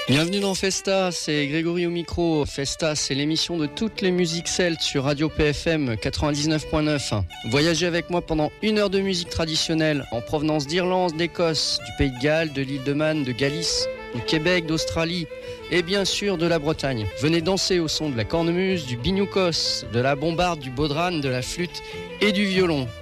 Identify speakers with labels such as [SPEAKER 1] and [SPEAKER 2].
[SPEAKER 1] Bienvenue dans Festa, c'est Grégory au micro. Festa, c'est l'émission de toutes les musiques celtes sur Radio PFM 99.9. Voyagez avec moi pendant 1 heure de musique traditionnelle en provenance d'Irlande, d'Écosse, du Pays de Galles, de l'île de Man, de Galice, du Québec, d'Australie et bien sûr de la Bretagne. Venez danser au son de la cornemuse, du binioucos, de la bombarde, du bodhrán, de la flûte et du violon.